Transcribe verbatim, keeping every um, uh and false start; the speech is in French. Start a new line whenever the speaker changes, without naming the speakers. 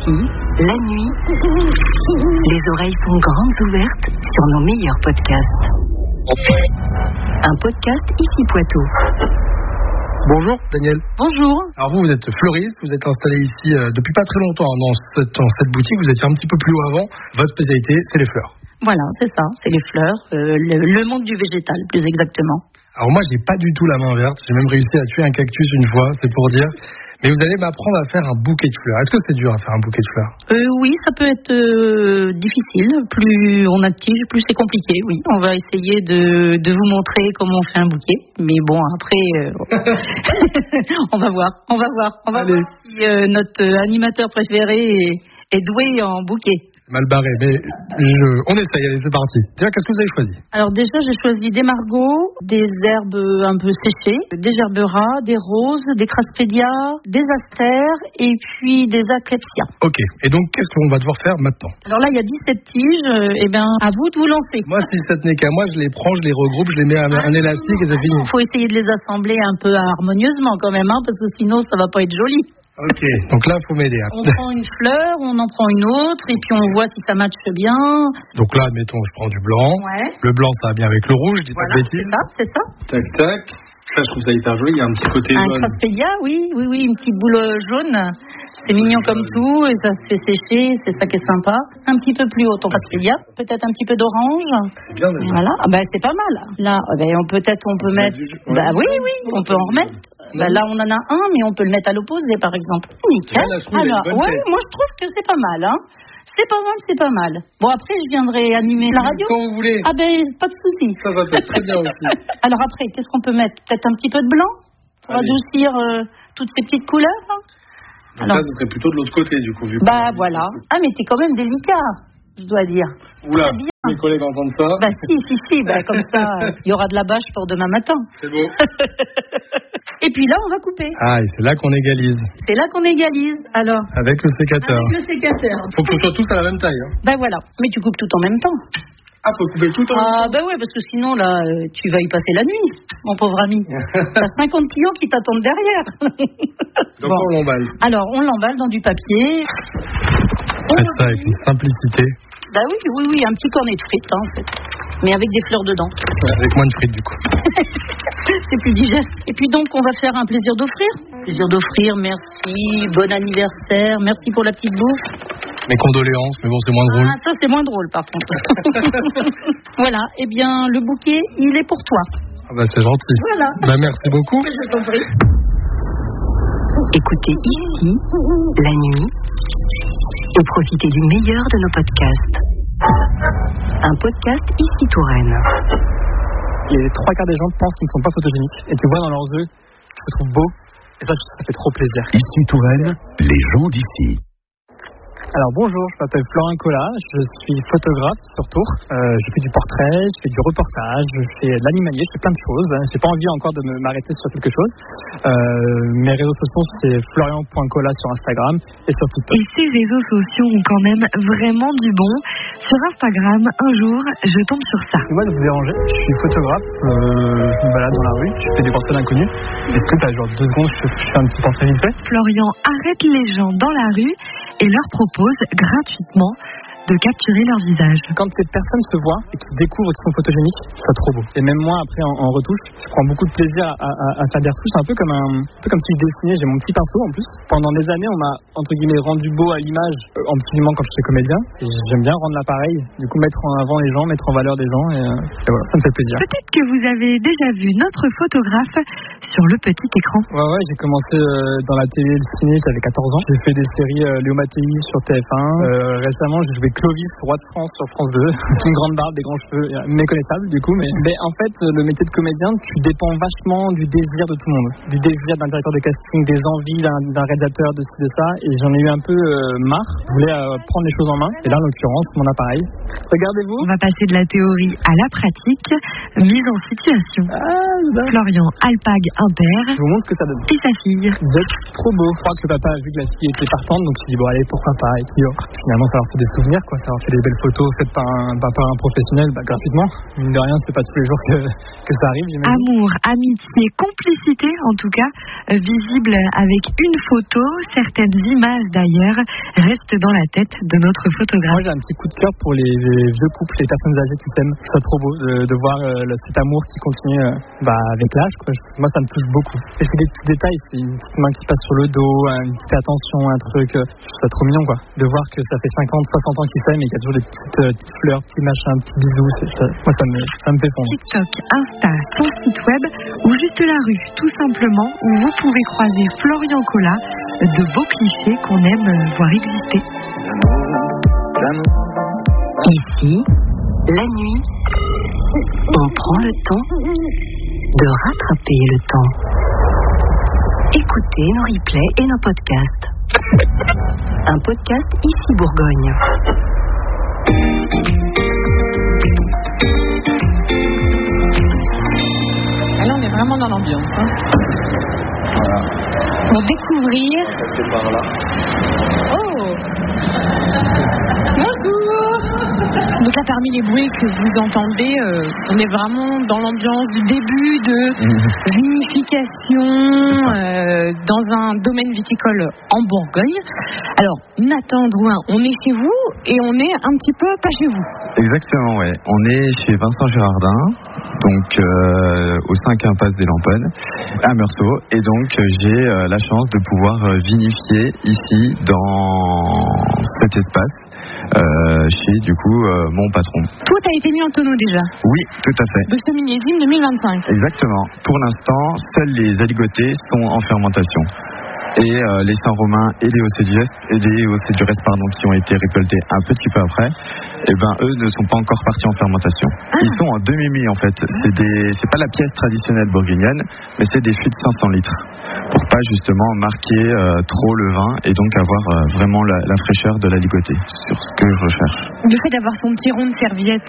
ici, la nuit, les oreilles sont grandes ouvertes sur nos meilleurs podcasts. Un podcast ici Poitou.
Bonjour Daniel.
Bonjour.
Alors vous, vous êtes fleuriste, vous êtes installé ici euh, depuis pas très longtemps hein, dans, cette, dans cette boutique, vous étiez un petit peu plus haut avant. Votre spécialité, c'est les fleurs.
Voilà, c'est ça, c'est les fleurs, euh, le, le monde du végétal plus exactement.
Alors moi, j'ai pas du tout la main verte, j'ai même réussi à tuer un cactus une fois, c'est pour dire. Mais vous allez m'apprendre à faire un bouquet de fleurs. Est-ce que c'est dur à faire un bouquet de fleurs ?
euh, Oui, ça peut être euh, difficile. Plus on a de tiges, plus c'est compliqué, oui. On va essayer de, de vous montrer comment on fait un bouquet. Mais bon, après, euh, on va voir, on va voir. On va
Allez.
voir si euh, notre animateur préféré est, est doué en bouquet.
Mal barré, mais je... on essaye, allez, c'est parti. Déjà, qu'est-ce que vous avez choisi ?
Alors déjà, j'ai choisi des margots, des herbes un peu séchées, des gerberas, des roses, des craspédias, des astères et puis des aclepsias.
Ok, et donc qu'est-ce qu'on va devoir faire maintenant ?
Alors là, il y a dix-sept tiges, euh, et bien à vous de vous lancer.
Moi, si ça tenait qu'à moi, je les prends, je les regroupe, je les mets à un, un élastique et c'est fini.
Il faut essayer de les assembler un peu harmonieusement quand même, hein, parce que sinon ça va pas être joli.
Ok, donc là, il faut m'aider. Hein.
On prend une fleur, on en prend une autre, et puis on voit si ça matche bien.
Donc là, admettons, je prends du blanc.
Ouais.
Le blanc, ça va bien avec le rouge, je dis
Voilà,
pas de
c'est
bêtises.
ça, c'est ça.
Tac, tac. Ça, je trouve ça hyper joli, il y a un petit côté
Un
jaune.
craspédia, oui, oui, oui, une petite boule jaune. C'est mignon comme tout, et ça se fait sécher, c'est ça qui est sympa. Un petit peu plus haut, ton craspédia. Peut-être un petit peu d'orange.
C'est bien déjà.
Voilà, ah ben, c'est pas mal. Là, ah ben, on peut-être on peut mettre.
Ouais.
Bah oui, oui, on peut en remettre. Bah, là, on en a un, mais on peut le mettre à l'opposé, par exemple. Nickel.
Là, je trouve, il a une
Alors,
bonne
ouais,
tête.
moi je trouve que c'est pas mal, hein. C'est pas mal, c'est pas mal. Bon, après, je viendrai animer la radio.
Quand vous voulez.
Ah ben, pas de souci.
Ça, ça peut être très bien aussi.
Alors après, qu'est-ce qu'on peut mettre ? Peut-être un petit peu de blanc pour
Allez.
adoucir euh, toutes ces petites couleurs. Hein.
Donc
Alors,
là, ce serait plutôt de l'autre côté, du coup. Vu
bah
que-
voilà. Ah, mais t'es quand même délicat, je dois dire.
Oula,
Très bien.
mes collègues entendent ça.
Bah si, si, si. Bah, comme ça, il y aura de la bâche pour demain matin.
C'est beau.
Et puis là, on va couper.
Ah, et c'est là qu'on égalise.
C'est là qu'on égalise. Alors,
Avec le sécateur.
avec le sécateur.
Faut que ce soit tous à la même taille. Hein.
Bah voilà. Mais tu coupes tout en même temps.
Ah, faut couper tout en
Ah
même temps.
bah ouais, parce que sinon, là, euh, tu vas y passer la nuit, mon pauvre ami. T'as cinquante clients qui t'attendent derrière.
Donc
Bon.
on l'emballe.
Alors, on l'emballe dans du papier. On
Faites ça avec
oublie.
une simplicité.
Bah oui, oui, oui, un petit cornet de frites, hein, en fait. Mais avec des fleurs dedans.
Avec moins de frites, du coup.
C'est plus digeste. Et puis donc, on va faire un plaisir d'offrir. Plaisir d'offrir, merci, bon anniversaire, merci pour la petite bouffe.
Mes condoléances, mais bon, c'est moins drôle.
Ah, ça, c'est moins drôle, par contre. Voilà, eh bien, le bouquet, il est pour toi.
Ah bah, c'est gentil.
Voilà.
Bah, merci beaucoup.
Je t'en prie.
Écoutez ici, la nuit, et profitez du meilleur de nos podcasts. Un podcast ici Touraine.
Les trois quarts des gens pensent qu'ils ne sont pas photogéniques. Et tu vois dans leurs yeux qu'ils se trouvent beaux. Et ça, ça fait trop plaisir.
Ici Touraine, les gens d'ici.
Alors bonjour, je m'appelle Florian Collat, je suis photographe sur Tours. Euh, je fais du portrait, je fais du reportage, je fais de l'animalier, je fais plein de choses. J'ai pas envie encore de me m'arrêter sur quelque chose. Euh, mes réseaux sociaux, c'est florian point collat sur Instagram et sur TikTok.
Et ces réseaux sociaux ont quand même vraiment du bon. Sur Instagram, un jour, je tombe sur ça.
Excuse-moi de vous déranger, je suis photographe, euh, je me balade dans la rue, je fais des portraits d'inconnus. Est-ce que tu as genre deux secondes, je fais, je fais un petit portrait vite fait?
Florian arrête les gens dans la rue et leur propose gratuitement de capturer leur visage.
Quand ces personnes se voient et qu'ils découvrent qu'ils sont photogéniques, c'est trop beau. Et même moi, après, en, en retouche, je prends beaucoup de plaisir à, à, à faire des retouches. C'est un peu comme un, un peu comme si je dessinais. J'ai mon petit pinceau en plus. Pendant des années, on m'a entre guillemets rendu beau à l'image euh, en me filmant quand j'étais comédien. Et j'aime bien rendre l'appareil. Du coup, mettre en avant les gens, mettre en valeur des gens. Et, euh, et voilà, ça me fait plaisir.
Peut-être que vous avez déjà vu notre photographe sur le petit écran.
Ouais, ouais, j'ai commencé euh, dans la télé et le ciné, j'avais quatorze ans. J'ai fait des séries euh, Léo Mattei sur T F un. Euh, récemment, j'ai joué Clovis, roi de France sur France deux. Une grande barbe, des grands cheveux, euh, méconnaissable du coup. Mais, mais en fait, le métier de comédien, tu dépends vachement du désir de tout le monde. Du désir d'un directeur de casting, des envies d'un, d'un réalisateur, de ci, de ça. Et j'en ai eu un peu euh, marre. Je voulais euh, prendre les choses en main. Et là, en l'occurrence, mon appareil. Regardez-vous.
On va passer de la théorie à la pratique. Mise en situation.
Ah, ben.
Florian alpague un père
Je vous montre ce que ça donne.
et sa fille.
Vous êtes trop beau. Je crois que le papa a vu que la fille était partante, donc il dit bon allez pourquoi pas. Et puis oh, finalement ça leur fait des souvenirs. plaisir, quoi. Savoir fait des belles photos faites par un, par, par un professionnel, bah, gratuitement. Mine de rien, c'est pas tous les jours que, que ça arrive, j'imagine.
Amour, amitié, complicité, en tout cas, euh, visible avec une photo. Certaines images, d'ailleurs, restent dans la tête de notre photographe.
Moi, j'ai un petit coup de cœur pour les, les vieux couples, les personnes âgées qui s'aiment. Je trouve ça trop beau de, de voir euh, le, cet amour qui continue euh, bah, avec l'âge, quoi. Moi, ça me touche beaucoup. Et c'est des petits détails, c'est une petite main qui passe sur le dos, une petite attention, un truc. Euh, je trouve ça trop mignon, quoi. De voir que ça fait cinquante, soixante ans qu'ils s'aiment et qu'il y a toujours des petites, euh, petites fleurs, petits machins, petits bisous. C'est, ça, moi, ça me, ça me fait fondre.
TikTok, Insta, son site web ou juste la rue, tout simplement, où vous pouvez croiser Florian Colas, de beaux clichés qu'on aime voir exister. Ici, la nuit, on prend le temps de rattraper le temps. Écoutez nos replays et nos podcasts. Un podcast Ici Bourgogne.
Là, on est vraiment dans l'ambiance. Hein. Voilà. Pour découvrir.
C'est par là.
Oh. Bonjour. Donc là, parmi les bruits que vous entendez, euh, on est vraiment dans l'ambiance du début de vinification euh, dans un domaine viticole en Bourgogne. Alors, Nathan Drouin, on est chez vous et on est un petit peu pas chez vous.
Exactement, ouais. On est chez Vincent Girardin, donc euh, au cinq impasse des Lamponnes, à Meursault. Et donc, euh, j'ai euh, la chance de pouvoir euh, vinifier ici, dans cet espace, euh, chez, du coup, euh, mon patron.
Tout a été mis en tonneau déjà.
Oui, tout à fait.
De ce millésime deux mille vingt-cinq.
Exactement. Pour l'instant, seuls les aligotés sont en fermentation. Et euh, les Saint-Romain et les Océdures, et les Océdures, pardon, qui ont été récoltés un petit peu après, et ben eux ne sont pas encore partis en fermentation. Ah. Ils sont en demi-mie en fait. C'est des, c'est pas la pièce traditionnelle bourguignonne, mais c'est des fûts de cinq cents litres pour pas justement marquer euh, trop le vin et donc avoir euh, vraiment la, la fraîcheur de la ligotée sur ce que je recherche.
Le fait d'avoir son petit rond de serviette